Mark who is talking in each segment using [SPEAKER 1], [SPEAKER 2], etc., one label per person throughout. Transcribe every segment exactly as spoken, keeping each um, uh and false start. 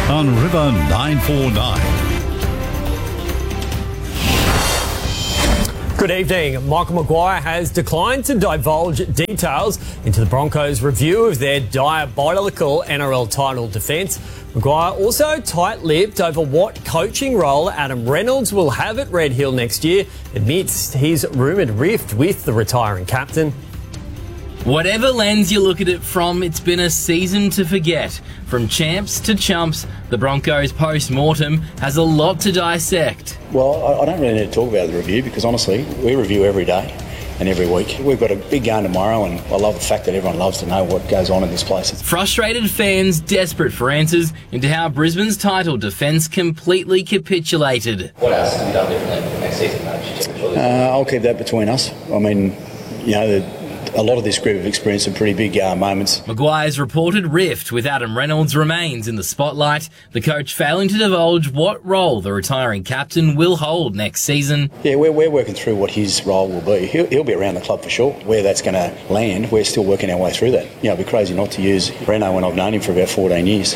[SPEAKER 1] on River nine forty-nine.
[SPEAKER 2] Good evening. Michael Maguire has declined to divulge details into the Broncos' review of their diabolical N R L title defence. Maguire also tight-lipped over what coaching role Adam Reynolds will have at Red Hill next year amidst his rumoured rift with the retiring captain.
[SPEAKER 3] Whatever lens you look at it from, it's been a season to forget. From champs to chumps, the Broncos post-mortem has a lot to dissect.
[SPEAKER 4] Well, I don't really need to talk about the review because honestly, we review every day and every week. We've got a big game tomorrow and I love the fact that everyone loves to know what goes on in this place.
[SPEAKER 3] Frustrated fans desperate for answers into how Brisbane's title defence completely capitulated.
[SPEAKER 5] What else has to be done differently next season, Coach?
[SPEAKER 4] Uh, I'll keep that between us. I mean, you know, the a lot of this group have experienced some pretty big uh, moments.
[SPEAKER 3] Maguire's reported rift with Adam Reynolds remains in the spotlight, the coach failing to divulge what role the retiring captain will hold next season.
[SPEAKER 4] Yeah, we're, we're working through what his role will be. He'll, he'll be around the club for sure. Where that's going to land, we're still working our way through that. You know, it'd be crazy not to use Reno when I've known him for about fourteen years.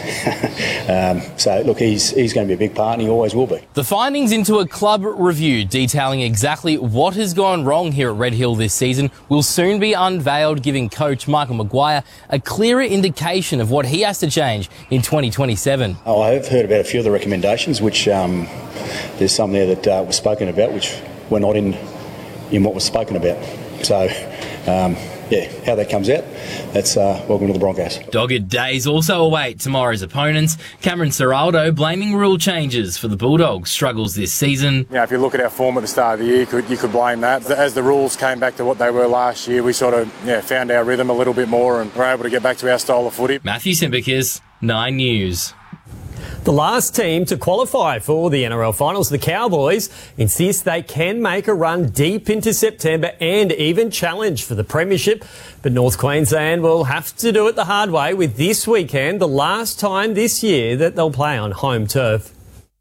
[SPEAKER 4] um, so, look, he's, he's going to be a big part and he always will be.
[SPEAKER 3] The findings into a club review detailing exactly what has gone wrong here at Red Hill this season will soon be unveiled, giving coach Michael Maguire a clearer indication of what he has to change in twenty twenty-seven.
[SPEAKER 4] Oh, I have heard about a few of the recommendations, which um, there's some there that uh, was spoken about, which were not in in what was spoken about. So, um, yeah, how that comes out, that's uh, welcome to the Broncos.
[SPEAKER 3] Dogged days also await tomorrow's opponents. Cameron Ciraldo blaming rule changes for the Bulldogs' struggles this season.
[SPEAKER 6] Yeah, if you look at our form at the start of the year, you could, you could blame that. As the rules came back to what they were last year, we sort of yeah, found our rhythm a little bit more and were able to get back to our style of footy.
[SPEAKER 3] Matthew Simbakis, Nine News.
[SPEAKER 2] The last team to qualify for the N R L finals, the Cowboys, insist they can make a run deep into September and even challenge for the premiership. But North Queensland will have to do it the hard way with this weekend, the last time this year that they'll play on home turf.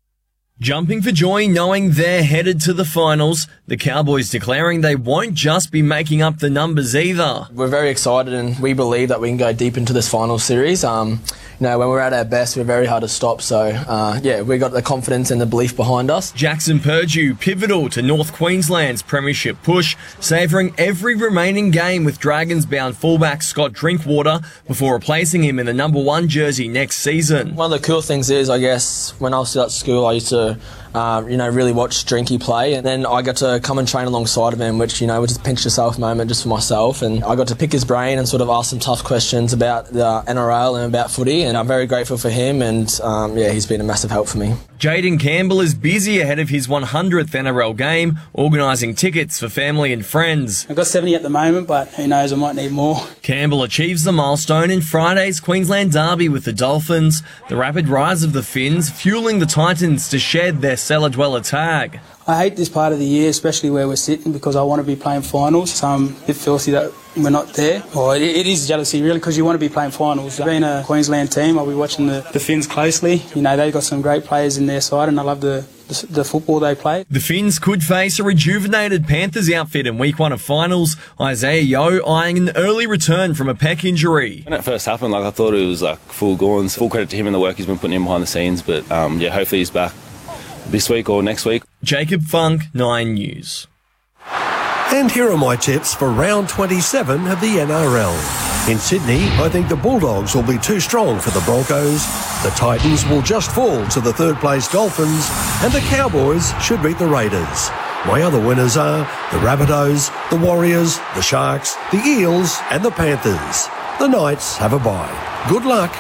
[SPEAKER 7] Jumping for joy knowing they're headed to the finals, the Cowboys declaring they won't just be making up the numbers either.
[SPEAKER 8] We're very excited and we believe that we can go deep into this final series. Um, you know, when we're at our best, we're very hard to stop. So, uh, yeah, we've got the confidence and the belief behind us.
[SPEAKER 7] Jackson Purdue, pivotal to North Queensland's premiership push, savouring every remaining game with Dragons-bound fullback Scott Drinkwater before replacing him in the number one jersey next season.
[SPEAKER 8] One of the cool things is, I guess, when I was at school, I used to Uh, you know, really watch Drinky play, and then I got to come and train alongside of him, which, you know, was just a pinch yourself moment just for myself, and I got to pick his brain and sort of ask some tough questions about the N R L and about footy, and I'm very grateful for him, and um, yeah, he's been a massive help for me.
[SPEAKER 7] Jaden Campbell is busy ahead of his one hundredth N R L game, organising tickets for family and friends.
[SPEAKER 9] I've got seventy at the moment, but who knows, I might need more.
[SPEAKER 7] Campbell achieves the milestone in Friday's Queensland derby with the Dolphins, the rapid rise of the Finns fueling the Titans to shed their cellar dweller tag.
[SPEAKER 9] I hate this part of the year, especially where we're sitting, because I want to be playing finals. So I'm a bit filthy that we're not there. Well, it, it is jealousy, really, because you want to be playing finals. Being a Queensland team, I'll be watching the, the Finns closely. You know, they've got some great players in their side, and I love the, the, the football they play.
[SPEAKER 7] The Finns could face a rejuvenated Panthers outfit in week one of finals. Isaiah Yeo eyeing an early return from a pec injury.
[SPEAKER 10] When it first happened, like I thought it was like full going. Full credit to him and the work he's been putting in behind the scenes. But um, yeah, hopefully he's back this week or next week.
[SPEAKER 7] Jacob Funk, Nine News.
[SPEAKER 11] And here are my tips for round twenty-seven of the N R L. In Sydney, I think the Bulldogs will be too strong for the Broncos. The Titans will just fall to the third-place Dolphins. And the Cowboys should beat the Raiders. My other winners are the Rabbitohs, the Warriors, the Sharks, the Eels and the Panthers. The Knights have a bye. Good luck.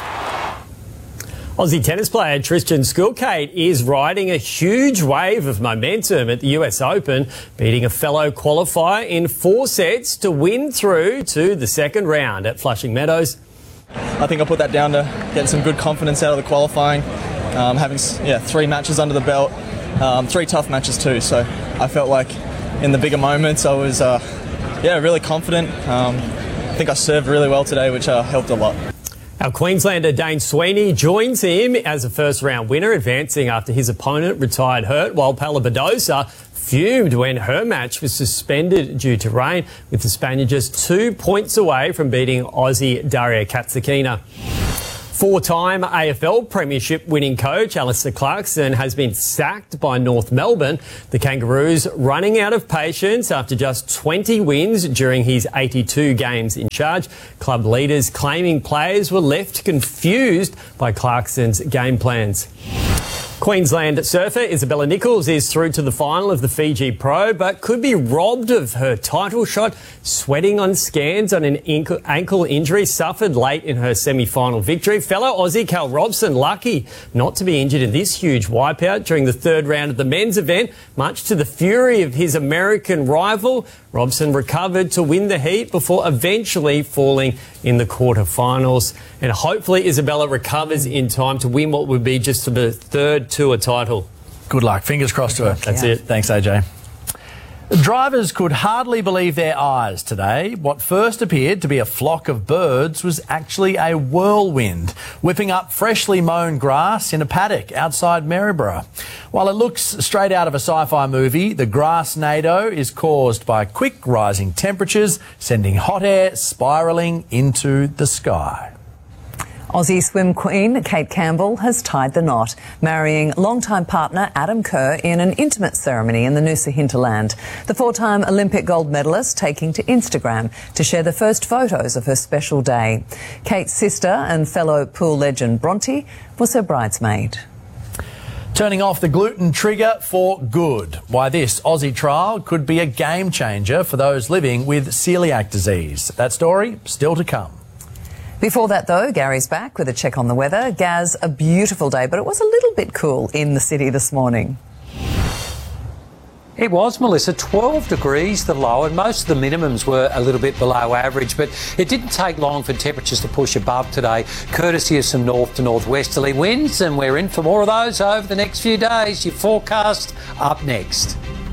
[SPEAKER 2] Aussie tennis player Tristan Skulkate is riding a huge wave of momentum at the U S Open, beating a fellow qualifier in four sets to win through to the second round at Flushing Meadows.
[SPEAKER 12] I think I put that down to getting some good confidence out of the qualifying, um, having yeah three matches under the belt, um, three tough matches too. So I felt like in the bigger moments I was uh, yeah really confident. Um, I think I served really well today, which uh, helped a lot.
[SPEAKER 2] Our Queenslander Dane Sweeney joins him as a first-round winner, advancing after his opponent retired hurt, while Paula Badosa fumed when her match was suspended due to rain, with the Spaniard just two points away from beating Aussie Daria Katsakina. Four-time A F L Premiership winning coach Alistair Clarkson has been sacked by North Melbourne. The Kangaroos running out of patience after just twenty wins during his eighty-two games in charge. Club leaders claiming players were left confused by Clarkson's game plans. Queensland surfer Isabella Nichols is through to the final of the Fiji Pro, but could be robbed of her title shot, sweating on scans on an ankle injury suffered late in her semi-final victory. Fellow Aussie Cal Robson lucky not to be injured in this huge wipeout during the third round of the men's event, much to the fury of his American rival. Robson recovered to win the heat before eventually falling in the quarterfinals. And hopefully Isabella recovers in time to win what would be just the third tour title.
[SPEAKER 13] Good luck. Fingers crossed to her.
[SPEAKER 2] That's yeah. it.
[SPEAKER 13] Thanks, A J. Drivers could hardly believe their eyes today. What first appeared to be a flock of birds was actually a whirlwind, whipping up freshly mown grass in a paddock outside Maryborough. While it looks straight out of a sci-fi movie, the grass-nado is caused by quick rising temperatures, sending hot air spiralling into the sky.
[SPEAKER 14] Aussie swim queen Kate Campbell has tied the knot, marrying longtime partner Adam Kerr in an intimate ceremony in the Noosa hinterland. The four-time Olympic gold medalist taking to Instagram to share the first photos of her special day. Kate's sister and fellow pool legend Bronte was her bridesmaid.
[SPEAKER 13] Turning off the gluten trigger for good. Why this Aussie trial could be a game changer for those living with celiac disease. That story still to come.
[SPEAKER 14] Before that, though, Gary's back with a check on the weather. Gaz, a beautiful day, but it was a little bit cool in the city this morning.
[SPEAKER 15] It was, Melissa, twelve degrees the low, and most of the minimums were a little bit below average, but it didn't take long for temperatures to push above today, courtesy of some north to northwesterly winds, and we're in for more of those over the next few days. Your forecast up next.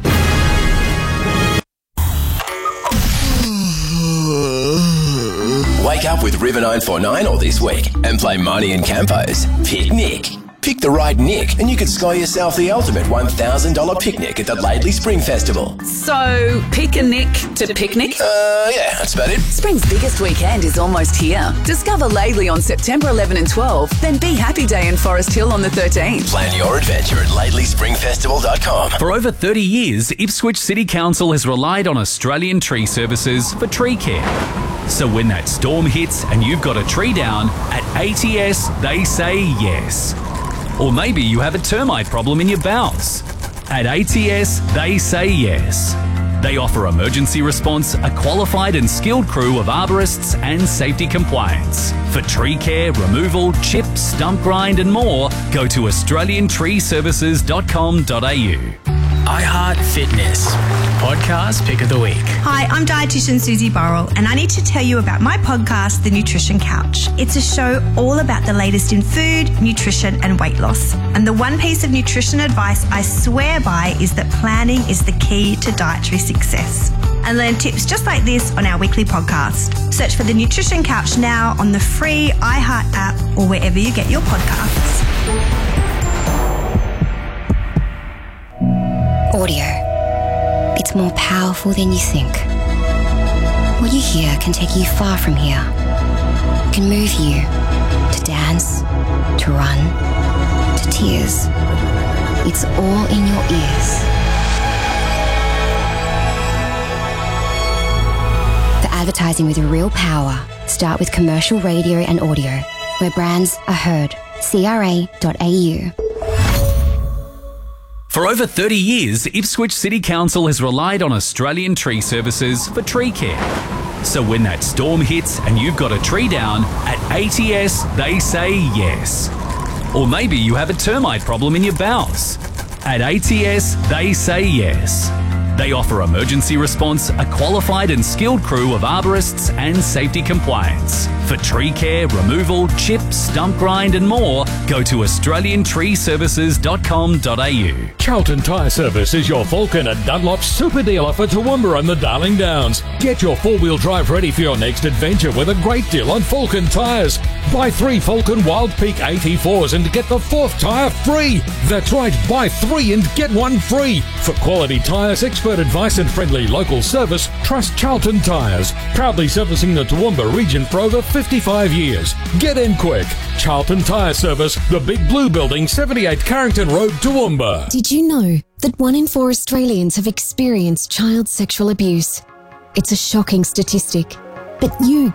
[SPEAKER 16] Wake up with River nine four nine all this week and play Marnie and Campo's Pick Nick. Pick the right Nick and you could sky yourself the ultimate one thousand dollars picnic at the Laidley Spring Festival.
[SPEAKER 17] So, pick a Nick to picnic?
[SPEAKER 16] Uh, yeah, that's about it.
[SPEAKER 17] Spring's biggest weekend is almost here. Discover Laidley on September eleventh and twelfth, then Be Happy Day in Forest Hill on the thirteenth.
[SPEAKER 16] Plan your adventure at laidley spring festival dot com.
[SPEAKER 18] For over thirty years, Ipswich City Council has relied on Australian Tree Services for tree care. So when that storm hits and you've got a tree down, at A T S they say yes. Or maybe you have a termite problem in your bowels. At A T S they say yes. They offer emergency response, a qualified and skilled crew of arborists and safety compliance. For tree care, removal, chip, stump grind and more, go to australian tree services dot com dot a u.
[SPEAKER 19] iHeart Fitness. Podcast Pick of the Week.
[SPEAKER 20] Hi, I'm dietitian Susie Burrell, and I need to tell you about my podcast, The Nutrition Couch. It's a show all about the latest in food, nutrition, and weight loss. And the one piece of nutrition advice I swear by is that planning is the key to dietary success. And learn tips just like this on our weekly podcast. Search for The Nutrition Couch now on the free iHeart app or wherever you get your podcasts.
[SPEAKER 21] Audio. It's more powerful than you think. What you hear can take you far from here. It can move you to dance, to run, to tears. It's all in your ears. For advertising with real power, start with commercial radio and audio, where brands are heard. C R A dot A U.
[SPEAKER 18] For over thirty years, Ipswich City Council has relied on Australian Tree Services for tree care. So when that storm hits and you've got a tree down, at A T S they say yes. Or maybe you have a termite problem in your bowels. At A T S they say yes. They offer emergency response, a qualified and skilled crew of arborists and safety compliance. For tree care, removal, chip, stump grind and more, go to australian tree services dot com dot a u.
[SPEAKER 22] Charlton Tyre Service is your Vulcan and Dunlop super dealer for Toowoomba and the Darling Downs. Get your four-wheel drive ready for your next adventure with a great deal on Vulcan tyres. Buy three Vulcan Wild Peak eighty-fours and get the fourth tyre free. That's right, buy three and get one free. For quality tyres, expert advice and friendly local service, trust Charlton Tyres. Proudly servicing the Toowoomba region for over fifty-five years. Get in quick. Charlton Tyre Service, the Big Blue Building, seventy-eight Carrington Road, Toowoomba.
[SPEAKER 1] Did you know that one in four Australians have experienced child sexual abuse? It's a shocking statistic, but you